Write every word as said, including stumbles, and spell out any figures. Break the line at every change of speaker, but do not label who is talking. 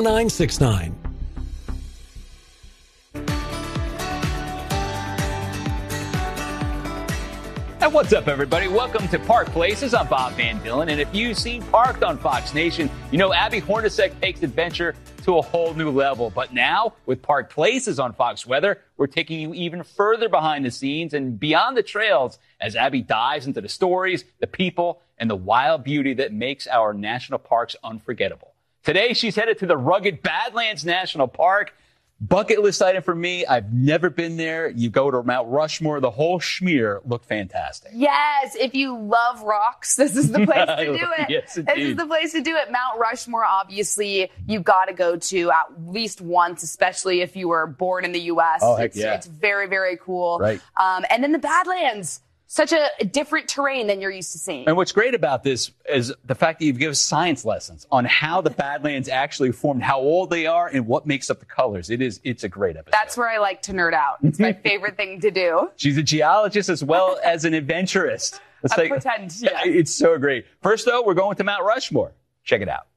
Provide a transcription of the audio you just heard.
nine six nine.
And what's up, everybody? Welcome to Park Places. I'm Bob Van Dillen. And if you've seen Parked on Fox Nation, you know Abby Hornacek takes adventure to a whole new level. But now, with Park Places on Fox Weather, we're taking you even further behind the scenes and beyond the trails as Abby dives into the stories, the people, and the wild beauty that makes our national parks unforgettable. Today, she's headed to the rugged Badlands National Park. Bucket list item for me. I've never been there. You go to Mount Rushmore. The whole schmear looked fantastic.
Yes. If you love rocks, this is the place to do it.
Yes,
this is the place to do it. Mount Rushmore, obviously, you've got to go to at least once, especially if you were born in the U S.
Oh, heck
it's,
yeah.
it's very, very cool.
Right.
Um, and then the Badlands. Such a different terrain than you're used to seeing.
And what's great about this is the fact that you give science lessons on how the Badlands actually formed, how old they are, and what makes up the colors. It is, it's a great episode.
That's where I like to nerd out. It's my favorite thing to do.
She's a geologist as well as an adventurist. Let's
I
take,
pretend, yeah.
It's so great. First, though, we're going to Mount Rushmore. Check it out.